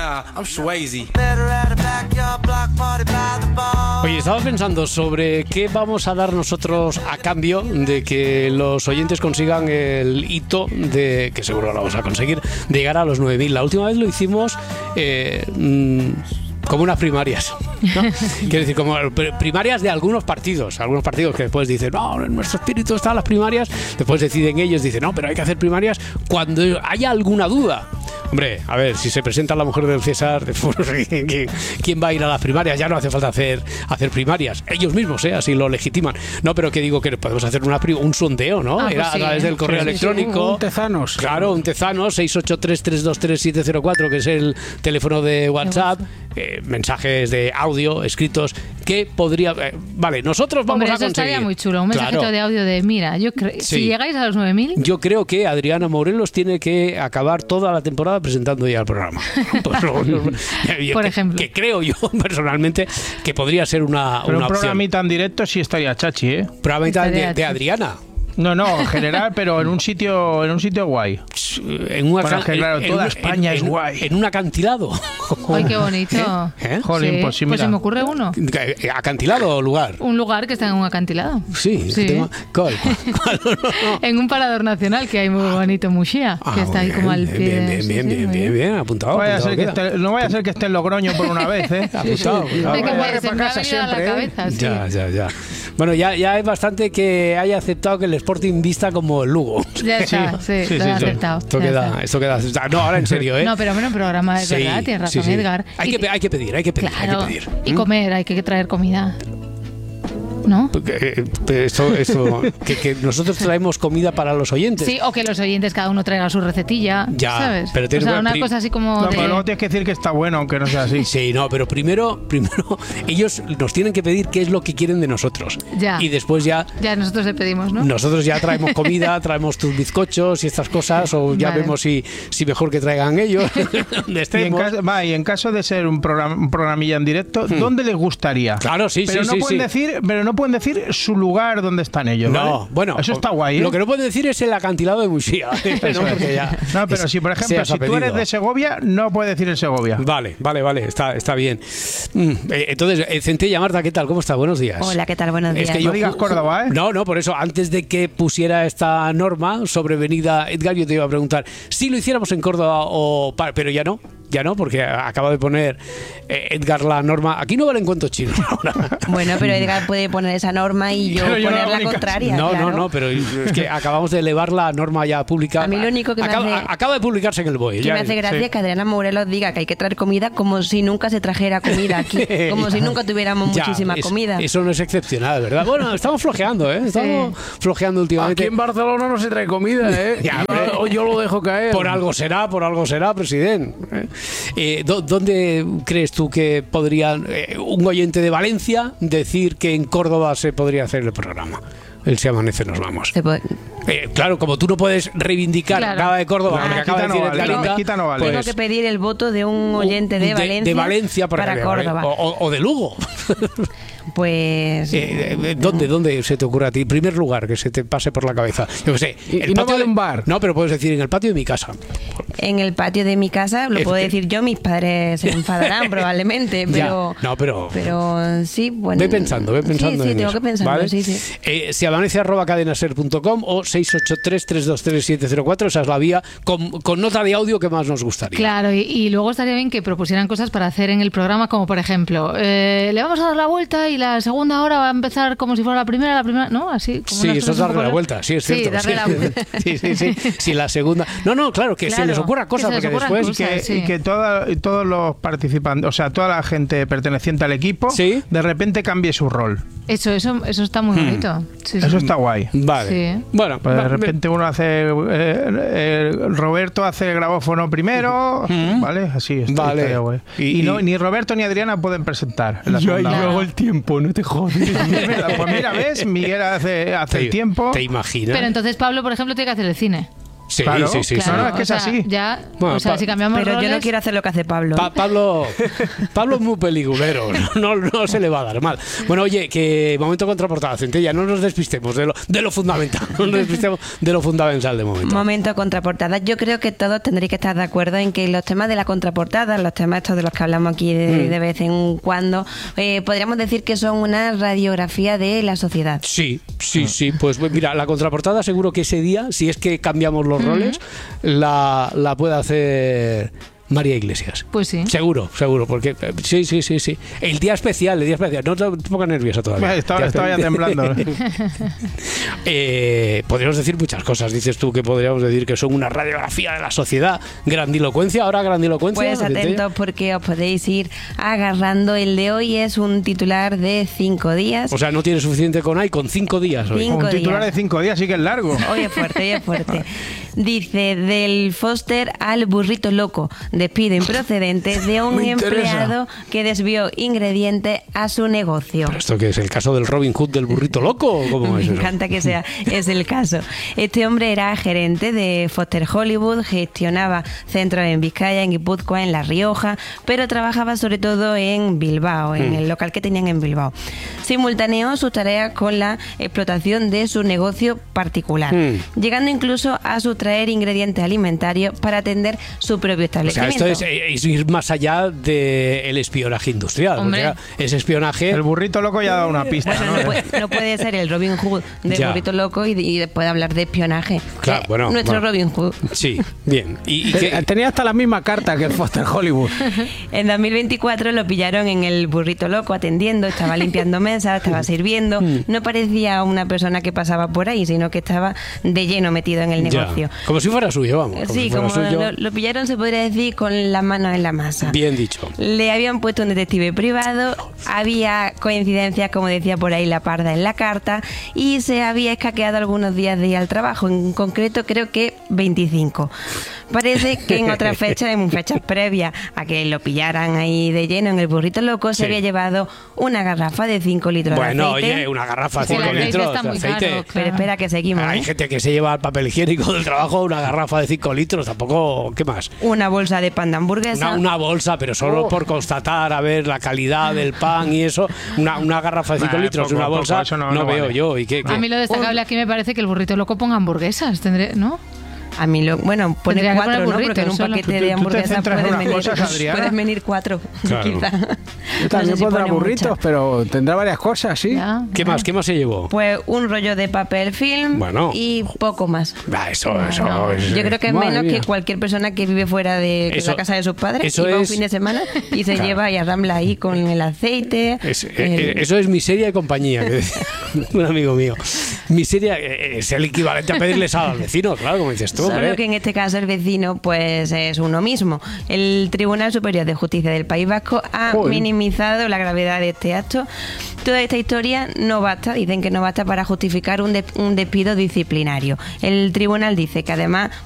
I'm Swayze. Oye, estaba pensando sobre qué vamos a dar nosotros a cambio de que los oyentes consigan el hito de, que seguro lo vamos a conseguir, de llegar a los 9.000. La última vez lo hicimos como unas primarias, ¿no? Quiero decir, como primarias de algunos partidos que después dicen, no, en nuestro espíritu están las primarias, después deciden ellos, dicen, no, pero hay que hacer primarias cuando haya alguna duda. Hombre, a ver, si se presenta la mujer del César, ¿quién va a ir a las primarias? Ya no hace falta hacer primarias. Ellos mismos, así lo legitiman. No, pero que digo que podemos hacer un sondeo, ¿no? Pues a través del correo electrónico. Un tezanos. Claro, un tezanos, 683-323-704, que es el teléfono de WhatsApp. Mensajes de audio escritos que podría... vale, nosotros vamos a conseguir... Eso estaría muy chulo, un mensajito de audio de, mira, si llegáis a los 9.000... Yo creo que Adriana Morelos tiene que acabar toda la temporada presentando ya el programa. Por ejemplo. Que creo yo, personalmente, que podría ser una Pero un opción. programita en directo sí estaría chachi, ¿eh? Programita de Adriana. No, en general, pero en un sitio guay. Claro, toda España es guay. En un acantilado. ¡Ay, qué bonito! Jolín, pues sí, pues mira. se me ocurre uno. ¿Acantilado o lugar? Un lugar que está en un acantilado. Sí. ¿Cuál? En un parador nacional que hay muy bonito, Muxía, que está ahí como al pie. Bien, apuntado. No vaya a ser que esté en Logroño por una vez, ¿eh? Apuntado. Hay que Vaya para casa a la siempre, cabeza, sí. Ya. Bueno, ya es bastante que haya aceptado que el Sporting vista como el Lugo. Ya está, sí, lo he aceptado. Esto queda aceptado. No, ahora en serio, ¿eh? No, pero bueno, un programa de verdad, tienes razón, Edgar. Hay que pedir. Claro, y comer, hay que traer comida. ¿No? Eso que nosotros traemos comida para los oyentes. Sí, o que los oyentes cada uno traiga su recetilla, ya, ¿sabes? Pero una cosa así como... No, pero luego tienes que decir que está bueno, aunque no sea así. Sí, no, pero primero ellos nos tienen que pedir qué es lo que quieren de nosotros. Ya. Y después ya nosotros le pedimos, ¿no? Nosotros ya traemos comida, traemos tus bizcochos y estas cosas, o ya vemos si mejor que traigan ellos. Y en caso de ser un programilla en directo, ¿dónde les gustaría? Claro, pero no pueden decir su lugar donde están ellos, ¿vale? No, bueno, eso está guay, ¿eh? Lo que no pueden decir es el acantilado de Muxía. No, pero si por ejemplo, si tú eres de Segovia, no puedes decir el Segovia. Vale, está bien. Entonces, Centella, Marta, ¿qué tal? ¿Cómo está? Buenos días. Hola, ¿qué tal? Buenos días. No digas Córdoba, ¿eh? No, por eso, antes de que pusiera esta norma sobrevenida, Edgar, yo te iba a preguntar si lo hiciéramos en Córdoba pero ya no, porque acaba de poner Edgar la norma. Aquí no valen cuentos chinos ahora. Bueno, pero Edgar puede poner esa norma y yo poner la contraria. No, pero es que acabamos de elevar la norma ya pública. A mí lo único que acaba de publicarse en el BOE. Que me hace gracia que Adriana Morelos diga que hay que traer comida como si nunca se trajera comida aquí, como si nunca tuviéramos muchísima comida. Eso no es excepcional, ¿verdad? Bueno, estamos flojeando, ¿eh? Estamos flojeando últimamente. Aquí en Barcelona no se trae comida, ¿eh? Yo lo dejo caer. Por algo será, presidente. ¿Dónde crees tú que podría un oyente de Valencia decir que en Córdoba se podría hacer el programa? El Si Amanece Nos Vamos. Claro, como tú no puedes reivindicar nada de Córdoba, porque acaba de decir no vale. Tengo que pedir el voto de un oyente de Valencia para Córdoba. O de Lugo. Pues... ¿Dónde se te ocurre a ti? En primer lugar, que se te pase por la cabeza. Yo qué sé. ¿Y no vale un bar? No, pero puedes decir en el patio de mi casa. En el patio de mi casa, lo puedo decir yo, mis padres se enfadarán probablemente, pero... Pero sí, bueno... Ve pensando Sí, en tengo eso, que pensarlo, ¿vale? sí. Si amanece@cadenaser.com o 683-323-704, esa es la vía con nota de audio que más nos gustaría. Claro, y luego estaría bien que propusieran cosas para hacer en el programa, como por ejemplo, le vamos a dar la vuelta y la segunda hora va a empezar como si fuera la primera, ¿no? Así como sí, eso es darle la vuelta, sí, es cierto. Sí, darle la vuelta. Sí. Si la segunda... No, claro, que se les ocurra cosas, porque después... Y que todos los participantes, o sea, toda la gente perteneciente al equipo, de repente cambie su rol. Eso está muy bonito. Eso está guay. Vale. Sí. Bueno, pues de repente uno hace... Roberto hace el grabófono primero, ¿vale? Así está. Vale. Guay. Y ni Roberto ni Adriana pueden presentar. Yo hago el tiempo, no te jodes. Pues mira, ¿ves? Miguel hace el tiempo. ¿Te imaginas? Pero entonces Pablo, por ejemplo, tiene que hacer el cine. Sí, claro, sí. Claro, no, es que es así. Ya, bueno, si cambiamos pero roles... yo no quiero hacer lo que hace Pablo. Pablo es muy peliculero, no se le va a dar mal. Bueno, oye, que momento contraportada, Centella, no nos despistemos de lo fundamental, no nos despistemos de lo fundamental de momento. Momento contraportada. Yo creo que todos tendréis que estar de acuerdo en que los temas de la contraportada, los temas estos de los que hablamos aquí de vez en cuando, podríamos decir que son una radiografía de la sociedad. Sí. Pues mira, la contraportada seguro que ese día, si es que cambiamos los roles, la puede hacer María Iglesias. Pues sí. Seguro, porque sí. El día especial. No te pongas nerviosa todavía. Estaba ya temblando. Podríamos decir muchas cosas. Dices tú que podríamos decir que son una radiografía de la sociedad. Grandilocuencia. Pues atentos porque os podéis ir agarrando. El de hoy es un titular de 5 días. O sea, no tiene suficiente con 5 días hoy. Un titular de 5 días sí que es largo. Hoy es fuerte. Dice, del Foster al burrito loco, despido improcedente de un empleado que desvió ingredientes a su negocio. ¿Pero esto qué es? ¿El caso del Robin Hood del burrito loco o cómo es eso? Me encanta que es el caso. Este hombre era gerente de Foster Hollywood, gestionaba centros en Vizcaya, en Guipúzcoa, en La Rioja, pero trabajaba sobre todo en Bilbao, en el local que tenían en Bilbao. Simultaneó sus tareas con la explotación de su negocio particular, llegando incluso a sustraer ingredientes alimentarios para atender su propio establecimiento. O sea, esto es ir más allá del espionaje industrial. Hombre. Es espionaje. El burrito loco ya ha dado una pista. Bueno, no puede ser el Robin Hood del burrito loco y después hablar de espionaje. Claro, nuestro Robin Hood. Sí, bien. ¿Y tenía hasta la misma carta que el Foster Hollywood. En 2024 lo pillaron en el burrito loco atendiendo, estaba limpiando mesas, estaba sirviendo. No parecía una persona que pasaba por ahí, sino que estaba de lleno metido en el negocio. Como si fuera suyo, vamos. Sí, como lo pillaron, se podría decir, con las manos en la masa. Bien dicho. Le habían puesto un detective privado, había coincidencias, como decía por ahí la parda en la carta, y se había escaqueado algunos días de ir al trabajo, en concreto creo que 25. Parece que en otras fechas, en fechas previas a que lo pillaran ahí de lleno en el burrito loco, se había llevado una garrafa de 5 litros de aceite. Bueno, oye, una garrafa de 5 litros de aceite. Caro, claro. Pero espera que seguimos. Hay gente que se lleva el papel higiénico del trabajo, una garrafa de 5 litros, tampoco, ¿qué más? Una bolsa de pan de hamburguesa. Una bolsa, pero solo por constatar, a ver, la calidad del pan y eso. Una garrafa de 5 litros, una bolsa, no veo vale. yo. ¿Y qué? A mí lo destacable aquí me parece que el burrito loco ponga hamburguesas, ¿no? A mí pone 4, ¿no? Porque en un paquete de hamburguesas pueden venir 4, claro. quizá. Yo también pondrá burritos, muchas. pero tendrá varias cosas, ¿sí? Ya, ¿Qué más se llevó? Pues un rollo de papel film y poco más. Eso Yo creo que es Madre menos mía. que cualquier persona que vive fuera de la casa de sus padres y va un fin de semana y se lleva y arrambla ahí con el aceite. Eso es miseria y compañía, que decía un amigo mío. Miseria es el equivalente a pedirle sal al vecino, claro, como dices tú. Solo hombre. que en este caso el vecino pues es uno mismo. El Tribunal Superior de Justicia del País Vasco ha minimizado la gravedad de este acto. Toda esta historia no basta, dicen que no basta para justificar un despido disciplinario. El tribunal dice que además